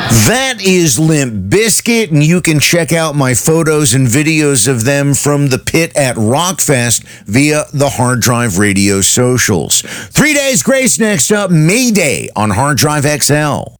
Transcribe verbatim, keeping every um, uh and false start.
That is Limp Bizkit, and you can check out my photos and videos of them from the pit at Rockfest via the Hard Drive Radio socials. Three Days Grace next up, Mayday on Hard Drive X L.